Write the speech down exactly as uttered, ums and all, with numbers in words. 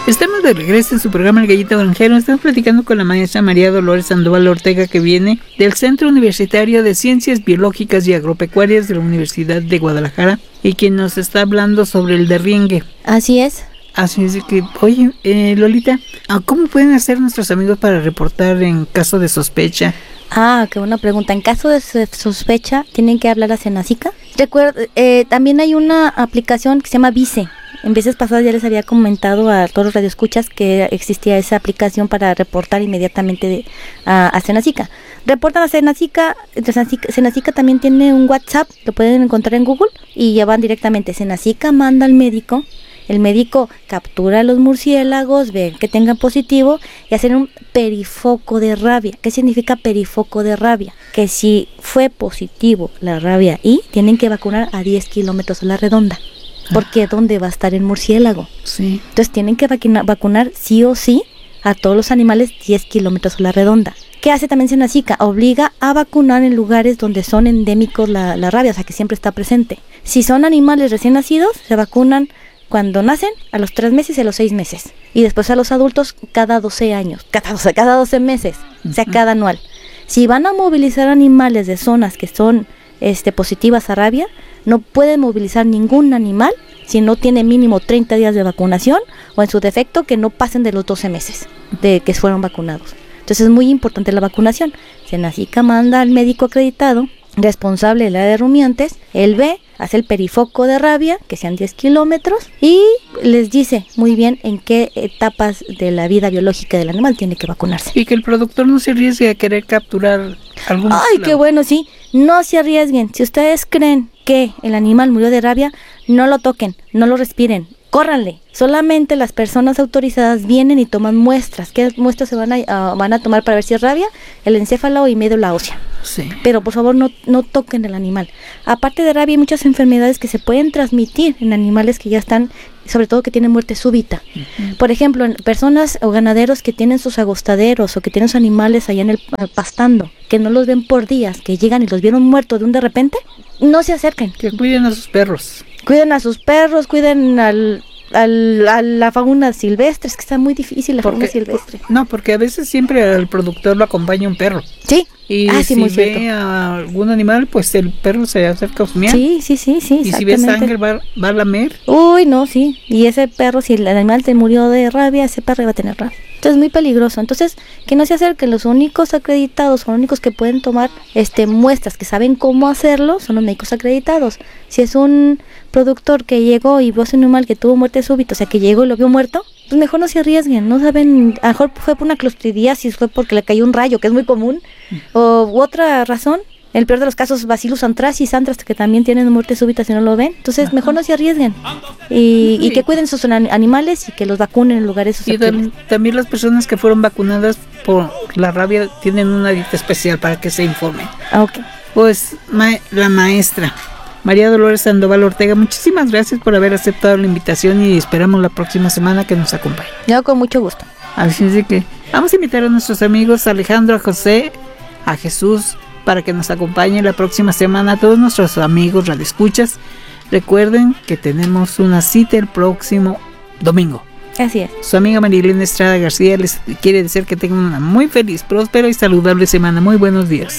Estamos de regreso en su programa El Gallito Granjero. Estamos platicando con la maestra María Dolores Sandoval Ortega, que viene del Centro Universitario de Ciencias Biológicas y Agropecuarias de la Universidad de Guadalajara, y quien nos está hablando sobre el derriengue. Así es. Así es que, oye, eh, Lolita, ¿cómo pueden hacer nuestros amigos para reportar en caso de sospecha? Ah, qué buena pregunta. En caso de sospecha, tienen que hablar a Senacica. Recuerda, eh, también hay una aplicación que se llama Vice. En veces pasadas ya les había comentado a todos los radioescuchas que existía esa aplicación para reportar inmediatamente de, a, a Senacica. Reportan a Senacica, Senacica, Senacica también tiene un WhatsApp que pueden encontrar en Google y ya van directamente. Senacica manda al médico, el médico captura a los murciélagos, ve que tengan positivo y hacen un perifoco de rabia. ¿Qué significa perifoco de rabia? Que si fue positivo la rabia y tienen que vacunar a diez kilómetros a la redonda. Porque ¿dónde va a estar el murciélago? Sí. Entonces tienen que vacunar, vacunar sí o sí a todos los animales diez kilómetros a la redonda. ¿Qué hace también Senacica? Obliga a vacunar en lugares donde son endémicos la, la rabia, o sea que siempre está presente. Si son animales recién nacidos, se vacunan cuando nacen, a los tres meses y a los seis meses. Y después a los adultos cada doce años, cada doce, cada doce meses, uh-huh. O sea, cada anual. Si van a movilizar animales de zonas que son este, positivas a rabia, no pueden movilizar ningún animal si no tiene mínimo treinta días de vacunación o en su defecto que no pasen de los doce meses de que fueron vacunados. Entonces es muy importante la vacunación. Senacica manda al médico acreditado, responsable del área de rumiantes, él ve, hace el perifoco de rabia, que sean diez kilómetros, y les dice muy bien en qué etapas de la vida biológica del animal tiene que vacunarse. Y que el productor no se arriesgue a querer capturar algún... ¡Ay, qué bueno, sí! No se arriesguen. Si ustedes creen que el animal murió de rabia, no lo toquen, no lo respiren, córranle. Solamente las personas autorizadas vienen y toman muestras. ¿Qué muestras se van a, uh, van a tomar para ver si es rabia? El encéfalo y médula ósea. Sí. Pero por favor no, no toquen el animal. Aparte de rabia hay muchas enfermedades que se pueden transmitir en animales que ya están, sobre todo que tienen muerte súbita. Uh-huh. Por ejemplo, en personas o ganaderos que tienen sus agostaderos o que tienen sus animales allá en el pastando, que no los ven por días, que llegan y los vieron muertos de un de repente, no se acerquen. Que cuiden a sus perros. Cuiden a sus perros, cuiden al... Al, a la fauna silvestre, es que está muy difícil la porque, fauna silvestre. Por, no, porque a veces siempre al productor lo acompaña un perro. Sí. Y ah, sí, si muy ve cierto. a algún animal, pues el perro se acerca a husmear. Sí, sí, sí, sí. Y si ve sangre, va, va a lamer. Uy, no, sí. Y ese perro, si el animal te murió de rabia, ese perro iba a tener rabia. Entonces es muy peligroso. Entonces, que no se acerquen. Los únicos acreditados, son los únicos que pueden tomar este muestras, que saben cómo hacerlo, son los médicos acreditados. Si es un productor que llegó y vio a un animal que tuvo muerte súbita, o sea, que llegó y lo vio muerto, pues mejor no se arriesguen. No saben, a lo mejor fue por una clostridiasis, fue porque le cayó un rayo, que es muy común, o u otra razón. En el peor de los casos, Bacillus anthracis, antras, que también tienen muerte súbita si no lo ven. Entonces, Ajá. mejor no se arriesguen. Y, sí. y que cuiden sus animales y que los vacunen en lugares susceptibles. Y también las personas que fueron vacunadas por la rabia tienen una dieta especial para que se informen. Ah, ok. Pues ma- la maestra María Dolores Sandoval Ortega, muchísimas gracias por haber aceptado la invitación y esperamos la próxima semana que nos acompañe. Yo con mucho gusto. Así es de que vamos a invitar a nuestros amigos a Alejandro, a José, a Jesús, para que nos acompañe la próxima semana. A todos nuestros amigos radioescuchas, recuerden que tenemos una cita el próximo domingo. Así es. Su amiga Marilena Estrada García les quiere decir que tengan una muy feliz, próspera y saludable semana. Muy buenos días.